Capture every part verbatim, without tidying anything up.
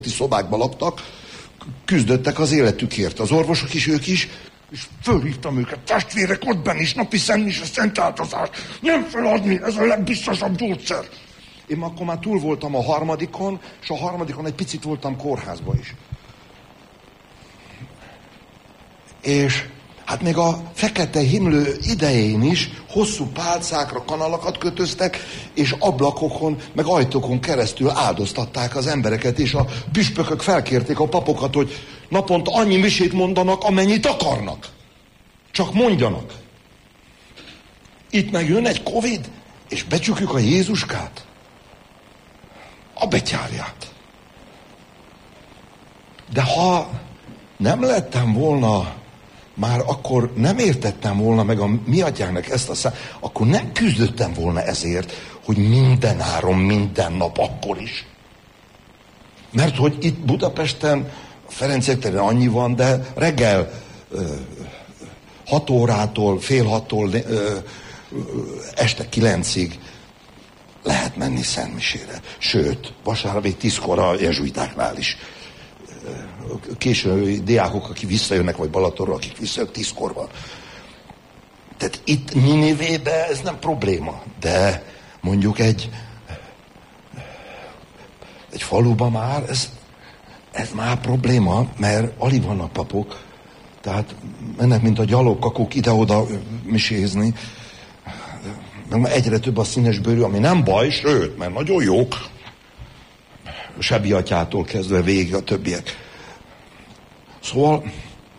szobákban laktak, küzdöttek az életükért. Az orvosok is, ők is, és fölhívtam őket, testvérek, ott benn is, napi szentmise, szent áldozás, nem feladni, ez a legbiztosabb gyógyszer. Én akkor már túl voltam a harmadikon, és a harmadikon egy picit voltam kórházba is. És hát még a fekete himlő idején is hosszú pálcákra kanalakat kötöztek, és ablakokon, meg ajtókon keresztül áldoztatták az embereket, és a püspökök felkérték a papokat, hogy naponta annyi misét mondanak, amennyit akarnak. Csak mondjanak. Itt meg jön egy Covid, és becsukjuk a Jézuskát. A betyárját. De ha nem lettem volna, már akkor nem értettem volna meg a mi atyának ezt a szám, akkor nem küzdöttem volna ezért, hogy minden áron, minden nap, akkor is. Mert hogy itt Budapesten, Ferenciek terén annyi van, de reggel ö, hat órától, fél hattól ö, ö, este kilencig lehet menni szentmisére. Sőt, vasárnap még tízkor a jezsuitáknál is. Késő diákok, akik visszajönnek, vagy Balatonról, akik visszajönnek, tízkor van. Tehát itt Ninivébe ez nem probléma, de mondjuk egy egy faluban már ez, ez már probléma, mert alig vannak papok, tehát mennek, mint a gyalogkakuk ide-oda misézni, meg egyre több a színesbőrű, ami nem baj, sőt, mert nagyon jók. Sebi atyától kezdve végig a többiek. Szóval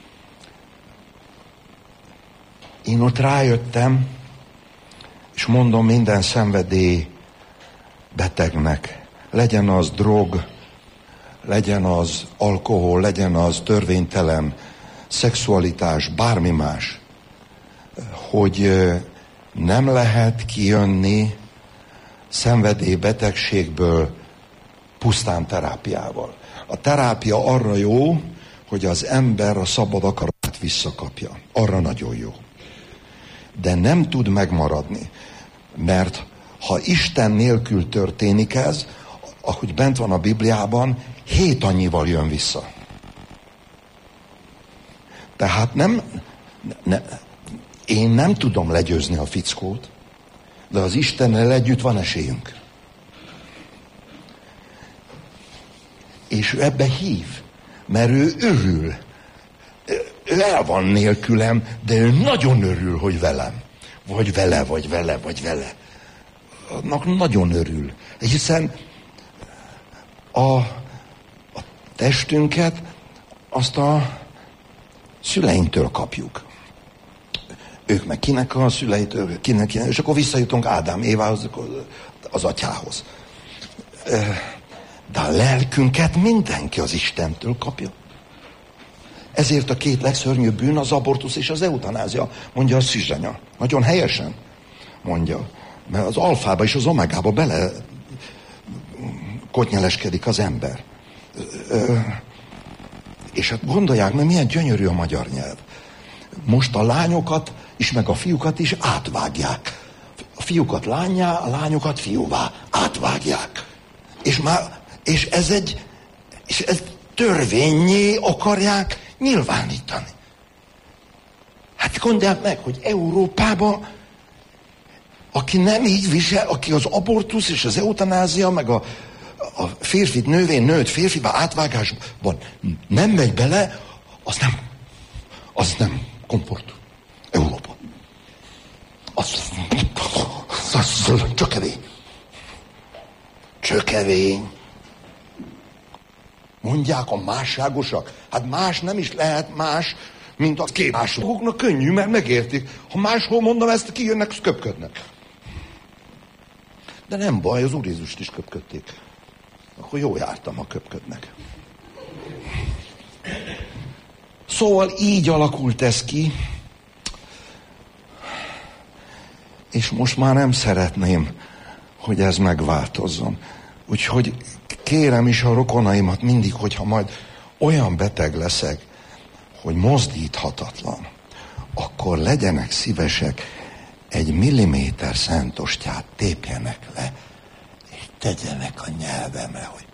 én ott rájöttem, és mondom minden szenvedély betegnek, legyen az drog, legyen az alkohol, legyen az törvénytelen, szexualitás, bármi más, hogy nem lehet kijönni szenvedélybetegségből pusztán terápiával. A terápia arra jó, hogy az ember a szabad akaratát visszakapja. Arra nagyon jó. De nem tud megmaradni. Mert ha Isten nélkül történik ez, ahogy bent van a Bibliában, hét annyival jön vissza. Tehát nem, ne, én nem tudom legyőzni a fickót, de az Istennel együtt van esélyünk. És ő ebbe hív, mert ő örül. Ő el van nélkülem, de ő nagyon örül, hogy velem. Vagy vele, vagy vele, vagy vele. Annak nagyon örül. Hiszen a, a testünket azt a szüleinktől kapjuk. Ők meg kinek a szüleitől, kinek, kinek, és akkor visszajutunk Ádám, Évához, az atyához. De a lelkünket mindenki az Istentől kapja. Ezért a két legszörnyűbb bűn az abortusz és az eutanázia, mondja a Szűzsanya. Nagyon helyesen mondja. Mert az alfába és az omegába bele kotnyeleskedik az ember. És hát gondolják meg, milyen gyönyörű a magyar nyelv. Most a lányokat is, meg a fiúkat is átvágják. A fiúkat lányá, a lányokat fiúvá átvágják. És már És ez egy, és ez törvényé akarják nyilvánítani. Hát gondolják meg, hogy Európában, aki nem így visel, aki az abortusz és az eutanázia, meg a, a férfit nővén, nőt férfiba átvágásban nem megy bele, az nem, az nem komfort. Európa. Az, az, az csökevény. Csökevény. Mondják a másságosak. Hát más nem is lehet más, mint a két másoknak könnyű, mert megértik. Ha máshol mondom ezt, kijönnek, köpködnek. De nem baj, az Úr Jézust is köpködték. Akkor jó jártam, ha köpködnek. Szóval így alakult ez ki, és most már nem szeretném, hogy ez megváltozzon. Úgyhogy kérem is a rokonaimat mindig, hogyha majd olyan beteg leszek, hogy mozdíthatatlan, akkor legyenek szívesek, egy milliméter szentostját tépjenek le, és tegyenek a nyelvemre, hogy